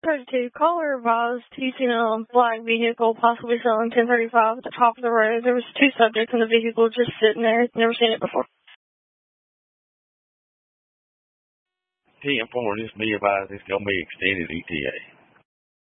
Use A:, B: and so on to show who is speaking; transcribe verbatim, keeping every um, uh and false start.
A: thirty-two, caller advised he's seen a black vehicle possibly selling ten thirty-five at the top of the road. There was two subjects in the vehicle just sitting there. Never seen it before.
B: ten four, this be advised it's going to be extended E T A.